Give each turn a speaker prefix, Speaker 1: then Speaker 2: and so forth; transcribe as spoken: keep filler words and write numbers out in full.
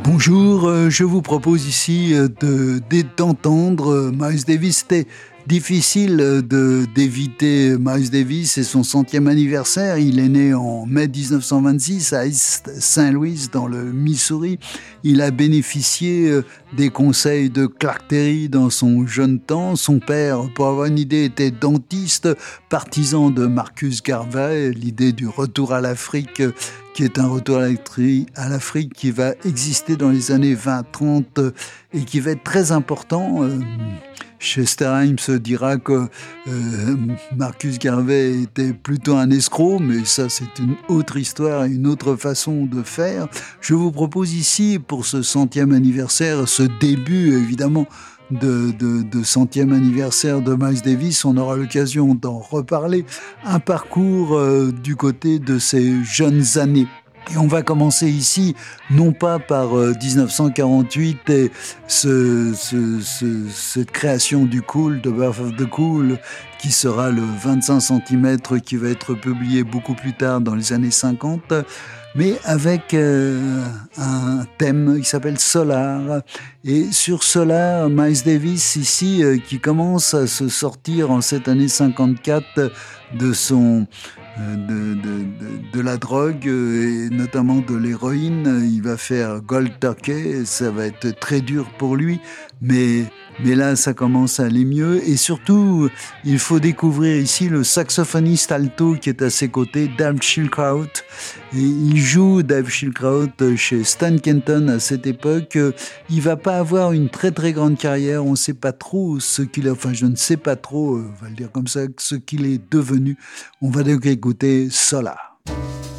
Speaker 1: Bonjour, euh, je vous propose ici euh, de, d'entendre euh, Miles Davis. C'était difficile euh, de, d'éviter Miles Davis et son centième anniversaire. Il est né en mai dix-neuf cent vingt-six à East Saint Louis dans le Missouri. Il a bénéficié euh, des conseils de Clark Terry dans son jeune temps. Son père, pour avoir une idée, était dentiste, partisan de Marcus Garvey, l'idée du retour à l'Afrique euh, qui est un retour à l'Afrique qui va exister dans les années vingt trente et qui va être très important. Chester Himes dira que euh, Marcus Garvey était plutôt un escroc, mais ça c'est une autre histoire et une autre façon de faire. Je vous propose ici, pour ce centième anniversaire, ce début évidemment de, de, de centième anniversaire de Miles Davis, on aura l'occasion d'en reparler, un parcours euh, du côté de ses jeunes années. Et on va commencer ici, non pas par euh, dix-neuf cent quarante-huit et ce, ce, ce, cette création du Cool, The Birth of the Cool, qui sera le vingt-cinq centimètres qui va être publié beaucoup plus tard dans les années cinquante, mais avec euh, un thème qui s'appelle Solar. Et sur Solar, Miles Davis ici, euh, qui commence à se sortir en cette année cinquante-quatre de son... De, de, de, de la drogue et notamment de l'héroïne. Il va faire Cold Turkey, ça va être très dur pour lui, mais, mais là ça commence à aller mieux. Et surtout, il faut découvrir ici le saxophoniste alto qui est à ses côtés, Dave Schildkraut. Et il joue Dave Schildkraut chez Stan Kenton à cette époque. Il va pas avoir une très très grande carrière, on ne sait pas trop ce qu'il est, enfin je ne sais pas trop, on va le dire comme ça, ce qu'il est devenu. On va donc écouter Solar.